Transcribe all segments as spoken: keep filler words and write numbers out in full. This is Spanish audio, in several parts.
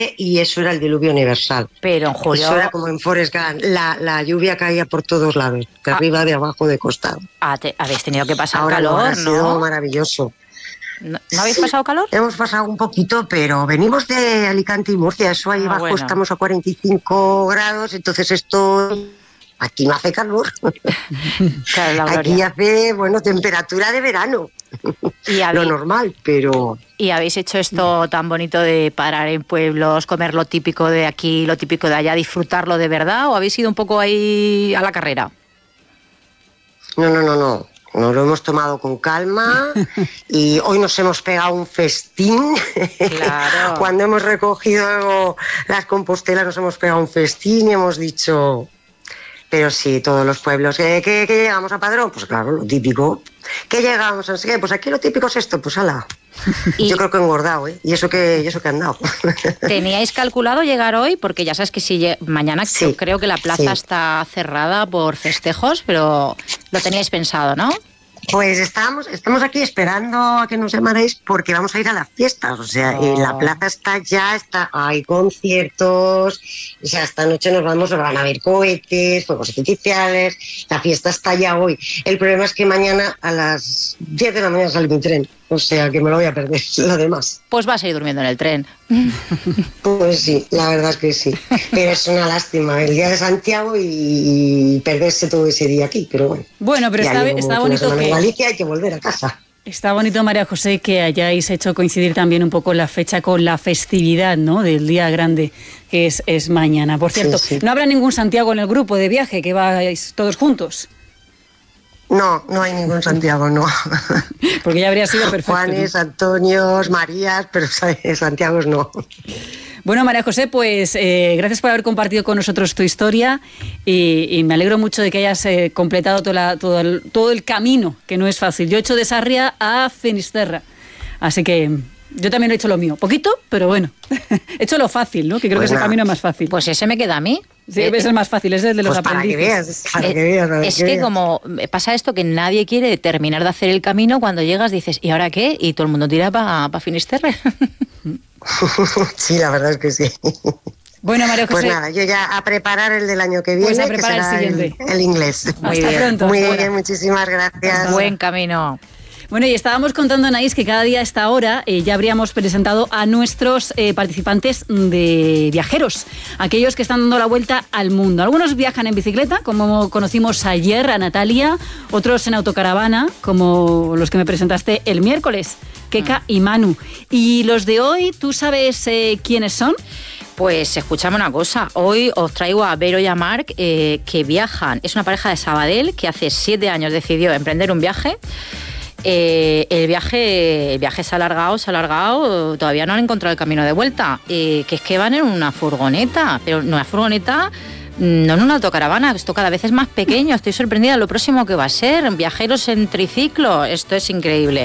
y eso era el diluvio universal. Pero en julio... Eso era como en Forrest Gump, la, la lluvia caía por todos lados, de ah, arriba, de abajo, de costado. Ah, te, habéis tenido que pasar Ahora calor, no, ha ¿no? sido maravilloso. ¿No, ¿no habéis pasado calor? Hemos pasado un poquito, pero venimos de Alicante y Murcia, eso ahí ah, abajo bueno. Estamos a cuarenta y cinco grados, entonces esto... Aquí no hace calor. Claro, aquí hace, bueno, temperatura de verano. ¿Y habéis, lo normal, pero... ¿Y habéis hecho esto tan bonito de parar en pueblos, comer lo típico de aquí, lo típico de allá, disfrutarlo de verdad? ¿O habéis ido un poco ahí a la carrera? No, no, no, no. Nos lo hemos tomado con calma y hoy nos hemos pegado un festín. Claro. Cuando hemos recogido las compostelas nos hemos pegado un festín y hemos dicho... Pero sí, todos los pueblos, ¿qué, qué, qué llegamos a Padrón? Pues claro, lo típico. ¿Qué llegamos? No sé qué, pues aquí lo típico es esto, pues ala. Y yo creo que he engordado, ¿eh? Y eso que, y eso que han dado. ¿Teníais calculado llegar hoy? Porque ya sabes que si mañana sí, creo que la plaza sí. está cerrada por festejos, pero lo teníais pensado, ¿no? Pues estamos, estamos aquí esperando a que nos llamaréis porque vamos a ir a las fiestas, o sea, oh. la plaza está ya, está, hay conciertos, o sea, esta noche nos vamos, van a haber cohetes, fuegos artificiales, la fiesta está ya hoy. El problema es que mañana a las diez de la mañana sale mi tren, o sea, que me lo voy a perder, lo demás. Pues vas a ir durmiendo en el tren. Pues sí, la verdad es que sí, pero es una lástima, el día de Santiago y, y perderse todo ese día aquí, pero bueno. Bueno, pero está, está bonito que... Galicia hay que volver a casa. Está bonito, María José, que hayáis hecho coincidir también un poco la fecha con la festividad, ¿no?, del día grande, que es, es mañana. Por cierto, sí, sí. ¿No habrá ningún Santiago en el grupo de viaje, que vais todos juntos? No, no hay ningún Santiago, no. Porque ya habría sido perfecto. Juanes, ¿no? Antonios, Marías, pero Santiagos no. Bueno, María José, pues eh, gracias por haber compartido con nosotros tu historia y, y me alegro mucho de que hayas eh, completado todo, la, todo, el, todo el camino, que no es fácil. Yo he hecho de Sarria a Finisterra, así que yo también he hecho lo mío. Poquito, pero bueno, he hecho lo fácil, ¿no? Que creo pues que es el camino más fácil. Pues ese me queda a mí. Sí, eh, es el más fácil, es el de los pues aprendices. Para que veas, para eh, que veas, para es que, que veas. Como pasa esto que nadie quiere terminar de hacer el camino, cuando llegas dices, ¿y ahora qué? Y todo el mundo tira para pa Finisterre. Sí, la verdad es que sí. Bueno, María José. Pues nada, yo ya a preparar el del año que viene, pues a preparar que será el siguiente. El, el inglés. Muy hasta bien. Pronto. Muy hasta bien, ahora. Muchísimas gracias. Buen camino. Bueno, y estábamos contando, Anaís, que cada día a esta hora eh, ya habríamos presentado a nuestros eh, participantes de viajeros, aquellos que están dando la vuelta al mundo. Algunos viajan en bicicleta, como conocimos ayer a Natalia, otros en autocaravana, como los que me presentaste el miércoles, Keka y Manu. Y los de hoy, ¿tú sabes eh, quiénes son? Pues escuchame una cosa, hoy os traigo a Vero y a Marc, eh, que viajan. Es una pareja de Sabadell que hace siete años decidió emprender un viaje. Eh, el viaje el viaje se ha alargado, se ha alargado, todavía no han encontrado el camino de vuelta, eh, que es que van en una furgoneta, pero una furgoneta, no en una autocaravana, esto cada vez es más pequeño, estoy sorprendida de lo próximo que va a ser, viajeros en triciclo, esto es increíble.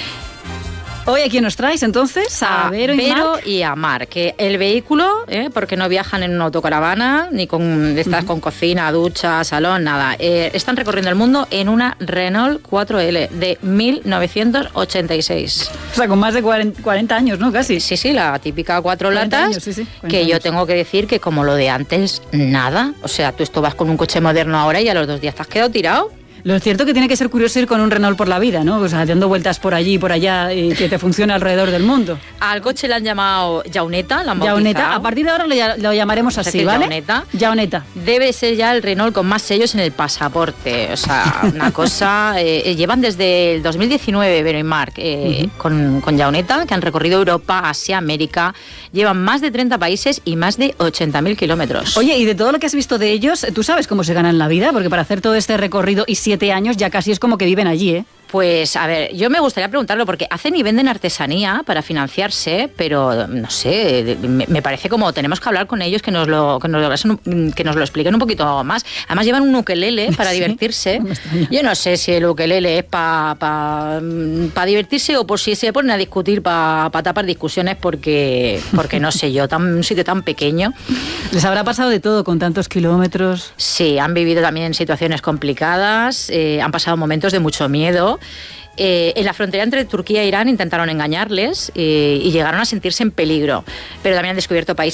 Hoy a quién nos traes entonces, a, a Vero y Vero Marc. y a Marc, que el vehículo, eh, porque no viajan en una autocaravana, ni con estas uh-huh. con cocina, ducha, salón, nada. Eh, están recorriendo el mundo en una Renault cuatro L de mil novecientos ochenta y seis. O sea, con más de cuarenta años, ¿no? Casi. Sí, sí, la típica cuatro latas, años, sí, sí, que años. Yo tengo que decir que como lo de antes, nada. O sea, tú esto vas con un coche moderno ahora y a los dos días te has quedado tirado. Lo cierto que tiene que ser curioso ir con un Renault por la vida, ¿no? O sea, dando vueltas por allí y por allá y que te funcione alrededor del mundo. Al coche le han llamado Jauneta, la han bautizado. Jauneta, a partir de ahora lo, lo llamaremos así, o sea, ¿vale? Jauneta. Jauneta. Debe ser ya el Renault con más sellos en el pasaporte. O sea, una cosa... Eh, llevan desde el dos mil diecinueve, Vero y Marc, eh, uh-huh. con, con Jauneta, que han recorrido Europa, Asia, América. Llevan más de treinta países y más de ochenta mil kilómetros. Oye, y de todo lo que has visto de ellos, ¿tú sabes cómo se ganan la vida? Porque para hacer todo este recorrido y siete años ya casi es como que viven allí, ¿eh? Pues, a ver, yo me gustaría preguntarlo porque hacen y venden artesanía para financiarse, pero, no sé, me, me parece como tenemos que hablar con ellos, que nos lo que nos lo, que nos lo expliquen un poquito más. Además llevan un ukelele para ¿sí? divertirse. No yo no sé si el ukelele es para pa, pa divertirse o por si se ponen a discutir para pa tapar discusiones porque, porque no sé yo, tan, un sitio tan pequeño. ¿Les habrá pasado de todo con tantos kilómetros? Sí, han vivido también situaciones complicadas, eh, han pasado momentos de mucho miedo. Eh, en la frontera entre Turquía e Irán intentaron engañarles eh, y llegaron a sentirse en peligro, pero también han descubierto países